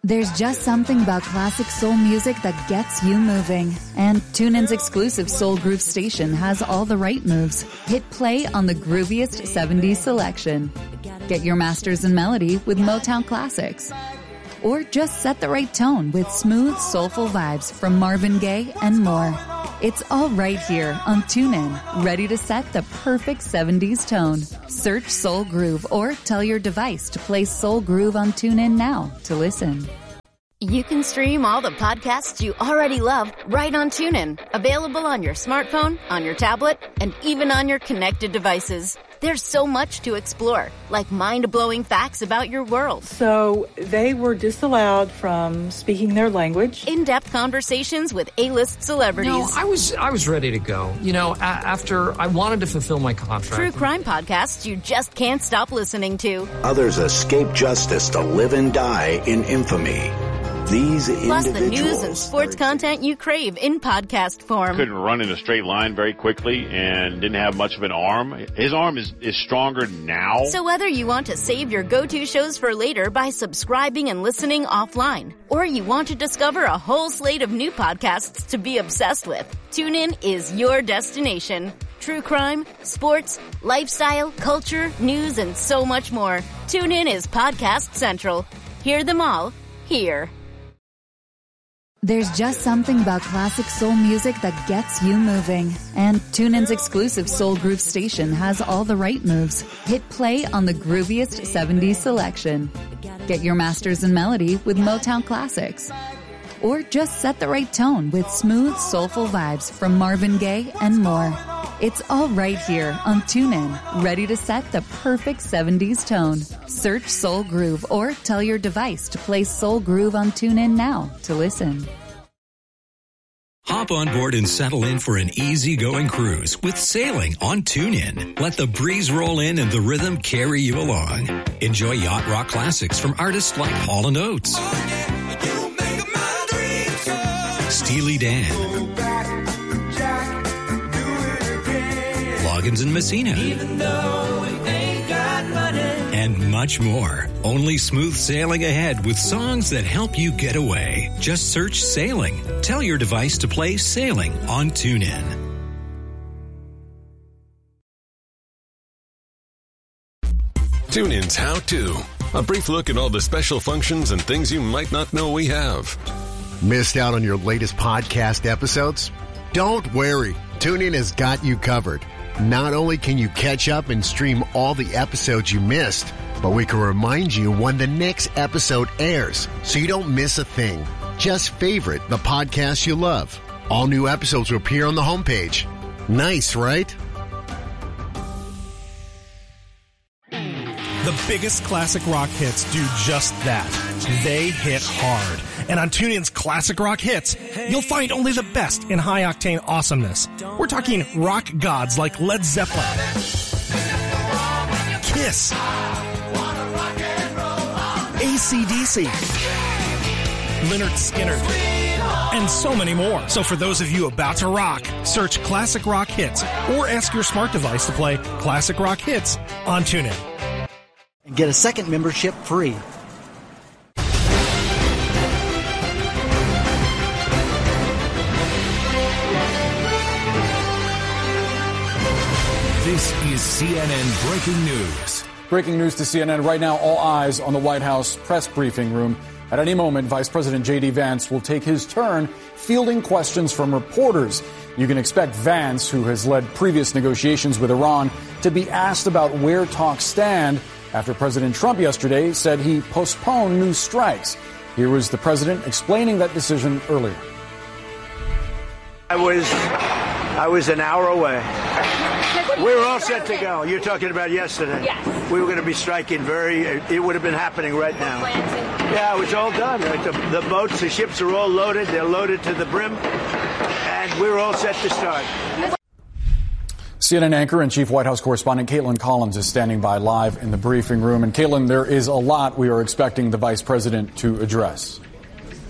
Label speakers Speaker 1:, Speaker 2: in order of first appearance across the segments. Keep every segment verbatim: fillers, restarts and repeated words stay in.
Speaker 1: There's just something about classic soul music that gets you moving. And TuneIn's exclusive Soul Groove station has all the right moves. Hit play on the grooviest seventies selection. Get your masters in melody with Motown Classics. Or just set the right tone with smooth, soulful vibes from Marvin Gaye and more. It's all right here on TuneIn, ready to set the perfect seventies tone. Search Soul Groove or tell your device to play Soul Groove on TuneIn now to listen.
Speaker 2: You can stream all the podcasts you already love right on TuneIn. Available on your smartphone, on your tablet, and even on your connected devices. There's so much to explore, like mind-blowing facts about your world.
Speaker 3: So they were disallowed from speaking their language.
Speaker 2: In-depth conversations with A-list celebrities.
Speaker 4: No, I was I was ready to go. You know, a- after I wanted to fulfill my contract.
Speaker 2: True crime podcasts you just can't stop listening to.
Speaker 5: Others escape justice to live and die in infamy. These
Speaker 2: Plus the news and sports content you crave in podcast form.
Speaker 6: Couldn't run in a straight line very quickly and didn't have much of an arm. His arm is, is stronger now.
Speaker 2: So whether you want to save your go-to shows for later by subscribing and listening offline, or you want to discover a whole slate of new podcasts to be obsessed with, TuneIn is your destination. True crime, sports, lifestyle, culture, news, and so much more. TuneIn is Podcast Central. Hear them all here.
Speaker 1: There's just something about classic soul music that gets you moving. And TuneIn's exclusive Soul Groove station has all the right moves. Hit play on the grooviest seventies selection. Get your masters in melody with Motown Classics. Or just set the right tone with smooth, soulful vibes from Marvin Gaye and more. It's all right here on TuneIn, ready to set the perfect seventies tone. Search Soul Groove or tell your device to play Soul Groove on TuneIn now to listen.
Speaker 7: Hop on board and settle in for an easygoing cruise with sailing on TuneIn. Let the breeze roll in and the rhythm carry you along. Enjoy yacht rock classics from artists like Hall and Oates, Steely Dan, Loggins and Messina, and much more. Only smooth sailing ahead with songs that help you get away. Just search Sailing. Tell your device to play Sailing on TuneIn.
Speaker 8: TuneIn's How To. A brief look at all the special functions and things you might not know we have.
Speaker 9: Missed out on your latest podcast episodes? Don't worry. TuneIn has got you covered. Not only can you catch up and stream all the episodes you missed, but we can remind you when the next episode airs so you don't miss a thing. Just favorite the podcast you love. All new episodes will appear on the homepage. Nice, right?
Speaker 10: The biggest classic rock hits do just that. They hit hard. And on TuneIn's Classic Rock Hits, you'll find only the best in high-octane awesomeness. We're talking rock gods like Led Zeppelin, Kiss, A C D C, Lynyrd Skynyrd, and so many more. So for those of you about to rock, search Classic Rock Hits or ask your smart device to play Classic Rock Hits on TuneIn.
Speaker 11: And get a second membership free.
Speaker 12: This is C N N Breaking News.
Speaker 13: Breaking news to C N N right now, all eyes on the White House press briefing room. At any moment, Vice President J D. Vance will take his turn fielding questions from reporters. You can expect Vance, who has led previous negotiations with Iran, to be asked about where talks stand after President Trump yesterday said he postponed new strikes. Here was the president explaining that decision earlier.
Speaker 14: I was, I was an hour away. We were all set to go. You're talking about yesterday. Yes. We were going to be striking very, it would have been happening right now. Yeah, it was all done. Right? The, the boats, the ships are all loaded. They're loaded to the brim. And we were all set to start.
Speaker 13: C N N anchor and chief White House correspondent Caitlin Collins is standing by live in the briefing room. And Caitlin, there is a lot we are expecting the vice president to address.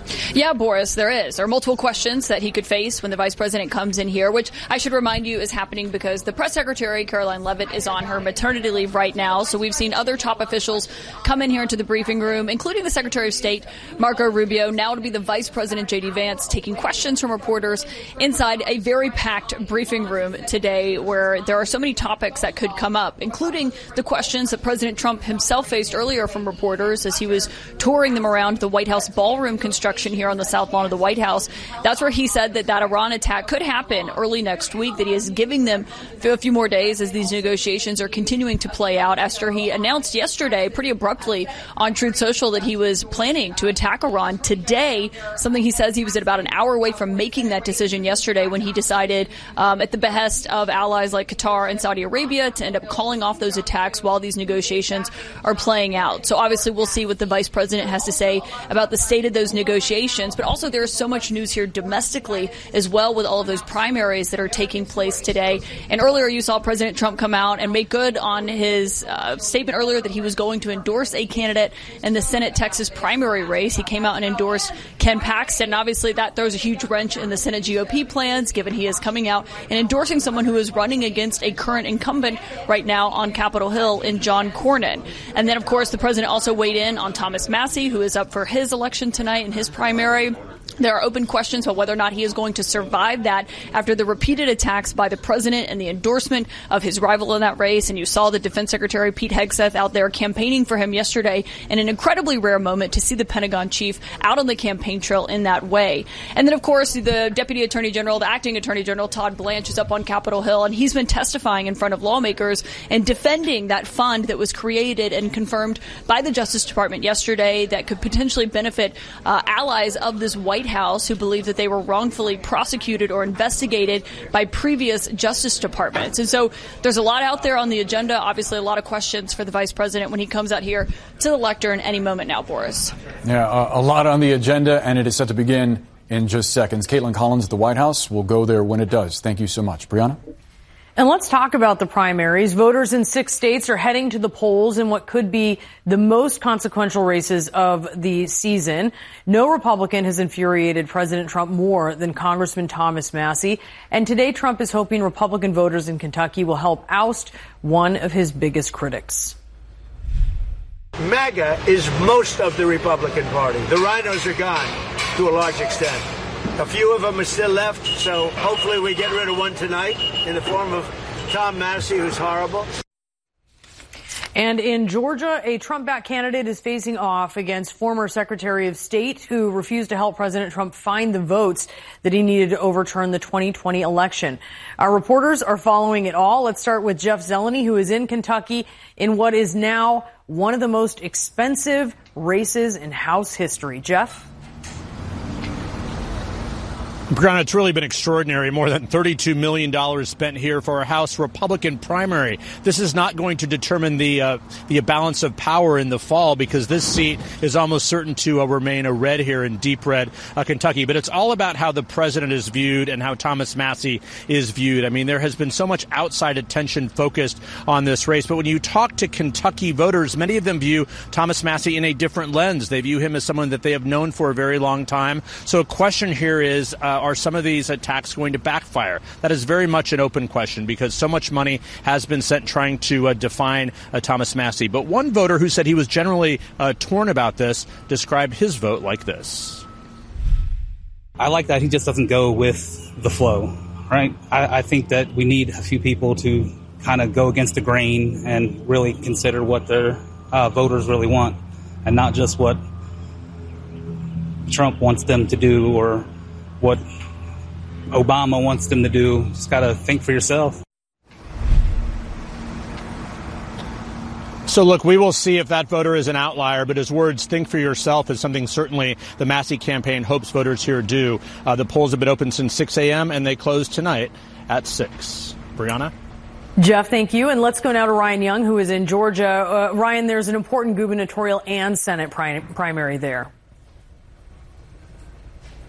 Speaker 15: Yeah, Boris, there is. There are multiple questions that he could face when the vice president comes in here, which I should remind you is happening because the press secretary, Caroline Leavitt, is on her maternity leave right now. So we've seen other top officials come in here into the briefing room, including the Secretary of State, Marco Rubio. Now it'll be the vice president, J D Vance, taking questions from reporters inside a very packed briefing room today where there are so many topics that could come up, including the questions that President Trump himself faced earlier from reporters as he was touring them around the White House ballroom construction here on the South Lawn of the White House. That's where he said that that Iran attack could happen early next week, that he is giving them a few more days as these negotiations are continuing to play out after he announced yesterday pretty abruptly on Truth Social that he was planning to attack Iran today, something he says he was at about an hour away from making that decision yesterday when he decided um, at the behest of allies like Qatar and Saudi Arabia to end up calling off those attacks while these negotiations are playing out. So obviously we'll see what the vice president has to say about the state of those negotiations. But also there is so much news here domestically as well with all of those primaries that are taking place today. And earlier you saw President Trump come out and make good on his uh, statement earlier that he was going to endorse a candidate in the Senate Texas primary race. He came out and endorsed Ken Paxton. And obviously that throws a huge wrench in the Senate G O P plans, given he is coming out and endorsing someone who is running against a current incumbent right now on Capitol Hill in John Cornyn. And then, of course, the president also weighed in on Thomas Massie, who is up for his election tonight in his primary. There are open questions about whether or not he is going to survive that after the repeated attacks by the president and the endorsement of his rival in that race. And you saw the Defense Secretary Pete Hegseth out there campaigning for him yesterday in an incredibly rare moment to see the Pentagon chief out on the campaign trail in that way. And then, of course, the Deputy Attorney General, the Acting Attorney General, Todd Blanche, is up on Capitol Hill, and he's been testifying in front of lawmakers and defending that fund that was created and confirmed by the Justice Department yesterday that could potentially benefit uh, allies of this White House who believe that they were wrongfully prosecuted or investigated by previous Justice Departments. And so there's a lot out there on the agenda, obviously a lot of questions for the vice president when he comes out here to the lectern any moment now, Boris.
Speaker 13: Yeah, a, a lot on the agenda, and it is set to begin in just seconds. Caitlin Collins at the White House will go there when it does. Thank you so much. Brianna?
Speaker 16: And let's talk about the primaries. Voters in six states are heading to the polls in what could be the most consequential races of the season. No Republican has infuriated President Trump more than Congressman Thomas Massie. And today, Trump is hoping Republican voters in Kentucky will help oust one of his biggest critics.
Speaker 14: MAGA is most of the Republican Party. The rhinos are gone to a large extent. A few of them are still left, so hopefully we get rid of one tonight in the form of Tom Massie, who's horrible.
Speaker 16: And in Georgia, a Trump-backed candidate is facing off against former Secretary of State who refused to help President Trump find the votes that he needed to overturn the twenty twenty election. Our reporters are following it all. Let's start with Jeff Zeleny, who is in Kentucky in what is now one of the most expensive races in House history. Jeff?
Speaker 17: Brianna, it's really been extraordinary. More than thirty-two million dollars spent here for a House Republican primary. This is not going to determine the uh, the balance of power in the fall because this seat is almost certain to uh, remain a red here in deep red uh, Kentucky. But it's all about how the president is viewed and how Thomas Massie is viewed. I mean, there has been so much outside attention focused on this race. But when you talk to Kentucky voters, many of them view Thomas Massie in a different lens. They view him as someone that they have known for a very long time. So a question here is, uh, are some of these attacks going to backfire? That is very much an open question because so much money has been spent trying to uh, define uh, Thomas Massie. But one voter who said he was generally uh, torn about this described his vote like this.
Speaker 18: I like that he just doesn't go with the flow, right? I, I think that we need a few people to kind of go against the grain and really consider what their uh, voters really want and not just what Trump wants them to do or what Obama wants them to do. Just got to think for yourself.
Speaker 17: So, look, we will see if that voter is an outlier, but his words, think for yourself, is something certainly the Massie campaign hopes voters here do. Uh, the polls have been open since six a.m., and they close tonight at six. Brianna?
Speaker 16: Jeff, thank you. And let's go now to Ryan Young, who is in Georgia. Uh, Ryan, there's an important gubernatorial and Senate pri- primary there.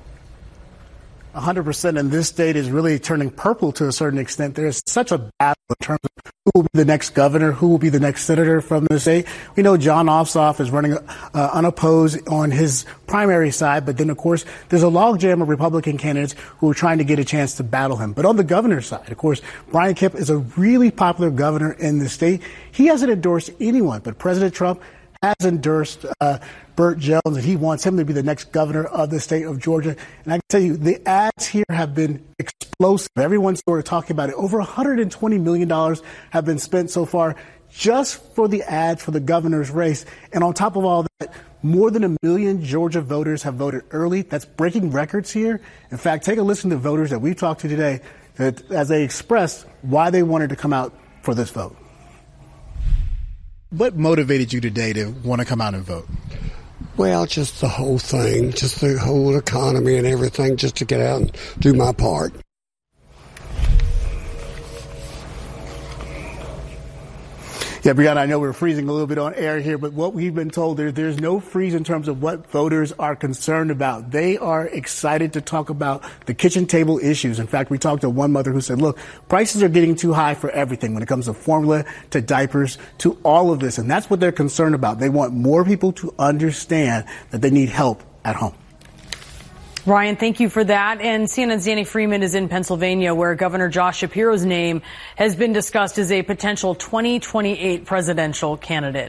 Speaker 19: one hundred percent, and this state is really turning purple to a certain extent. There's such a battle in terms of who will be the next governor, who will be the next senator from the state. We know John Ossoff is running uh, unopposed on his primary side, but then, of course, there's a logjam of Republican candidates who are trying to get a chance to battle him. But on the governor's side, of course, Brian Kemp is a really popular governor in the state. He hasn't endorsed anyone, but President Trump has endorsed uh, Burt Jones, and he wants him to be the next governor of the state of Georgia. And I can tell you, the ads here have been explosive. Everyone's sort of talking about it. Over one hundred twenty million dollars have been spent so far just for the ads for the governor's race. And on top of all that, more than a million Georgia voters have voted early. That's breaking records here. In fact, take a listen to voters that we've talked to today that, as they express why they wanted to come out for this vote. What motivated you today to want to come out and vote?
Speaker 20: Well, just the whole thing, just the whole economy and everything, just to get out and do my part.
Speaker 19: Yeah, Brianna, I know we're freezing a little bit on air here, but what we've been told, there, there's no freeze in terms of what voters are concerned about. They are excited to talk about the kitchen table issues. In fact, we talked to one mother who said, look, prices are getting too high for everything when it comes to formula, to diapers, to all of this. And that's what they're concerned about. They want more people to understand that they need help at home.
Speaker 16: Ryan, thank you for that. And C N N's Danny Freeman is in Pennsylvania, where Governor Josh Shapiro's name has been discussed as a potential twenty twenty-eight presidential candidate.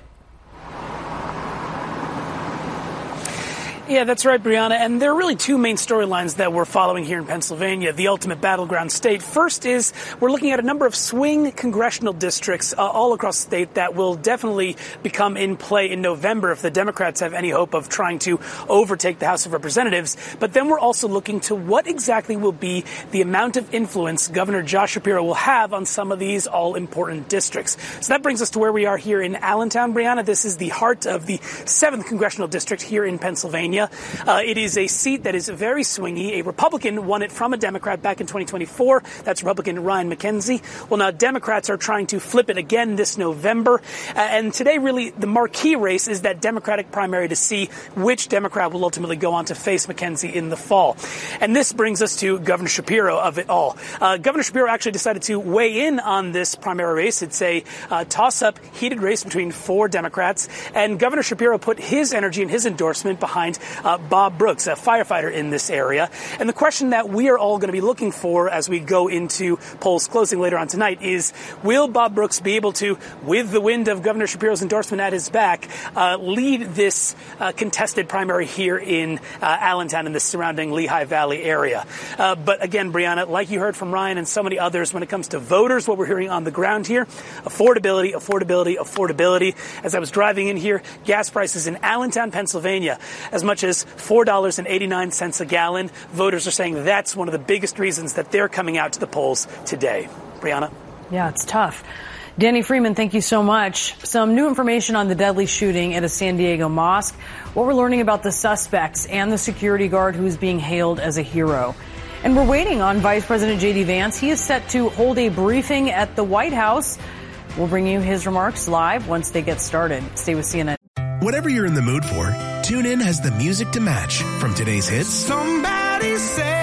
Speaker 21: Yeah, that's right, Brianna. And there are really two main storylines that we're following here in Pennsylvania, the ultimate battleground state. First is we're looking at a number of swing congressional districts uh, all across the state that will definitely become in play in November if the Democrats have any hope of trying to overtake the House of Representatives. But then we're also looking to what exactly will be the amount of influence Governor Josh Shapiro will have on some of these all-important districts. So that brings us to where we are here in Allentown, Brianna. This is the heart of the seventh congressional district here in Pennsylvania. Uh, it is a seat that is very swingy. A Republican won it from a Democrat back in twenty twenty-four. That's Republican Ryan McKenzie. Well, now Democrats are trying to flip it again this November. Uh, and today, really, the marquee race is that Democratic primary to see which Democrat will ultimately go on to face McKenzie in the fall. And this brings us to Governor Shapiro of it all. Uh, Governor Shapiro actually decided to weigh in on this primary race. It's a uh, toss-up, heated race between four Democrats. And Governor Shapiro put his energy and his endorsement behind Uh, Bob Brooks, a firefighter in this area. And the question that we are all going to be looking for as we go into polls closing later on tonight is, will Bob Brooks be able to, with the wind of Governor Shapiro's endorsement at his back, uh, lead this uh, contested primary here in uh, Allentown and the surrounding Lehigh Valley area? Uh, but again, Brianna, like you heard from Ryan and so many others, when it comes to voters, what we're hearing on the ground here, affordability, affordability, affordability. As I was driving in here, gas prices in Allentown, Pennsylvania, as much as four dollars and eighty-nine cents a gallon. Voters are saying that's one of the biggest reasons that they're coming out to the polls today. Brianna?
Speaker 16: Yeah, it's tough. Danny Freeman, thank you so much. Some new information on the deadly shooting at a San Diego mosque. What we're learning about the suspects and the security guard who's being hailed as a hero. And we're waiting on Vice President J D Vance. He is set to hold a briefing at the White House. We'll bring you his remarks live once they get started. Stay with C N N.
Speaker 22: Whatever you're in the mood for, TuneIn has the music to match. From today's hits, Somebody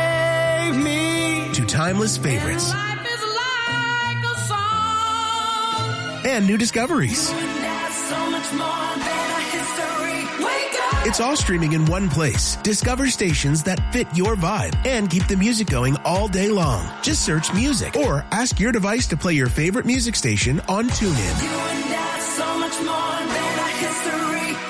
Speaker 22: Save Me, to timeless favorites. And, life is like a song. And new discoveries. So it's all streaming in one place. Discover stations that fit your vibe and keep the music going all day long. Just search music or ask your device to play your favorite music station on TuneIn. You and I, so much more than a history.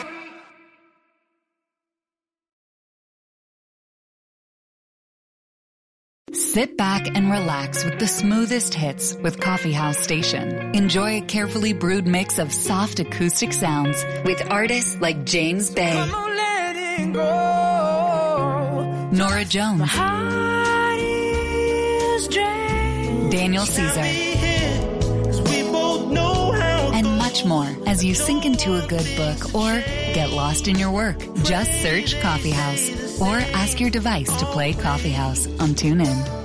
Speaker 1: Sit back and relax with the smoothest hits with Coffee House Station. Enjoy a carefully brewed mix of soft acoustic sounds with artists like James Bay, Nora Jones, Daniel Caesar, and much more as you sink into a good book or get lost in your work. Just search Coffee House or ask your device to play Coffee House on TuneIn.